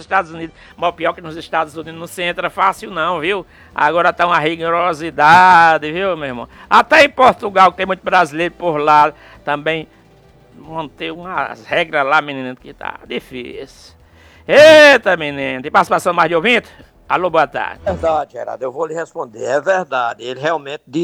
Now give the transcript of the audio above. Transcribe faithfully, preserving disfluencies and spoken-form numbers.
Estados Unidos. Mas pior que nos Estados Unidos não se entra fácil não, viu? Agora tá uma rigorosidade, viu, meu irmão? Até em Portugal, que tem muito brasileiro por lá, também manter umas regras lá, menino, que tá difícil. Eita, menino, tem participação mais de ouvinte? Alô, boa tarde. É verdade, Geraldo, eu vou lhe responder. É verdade, ele realmente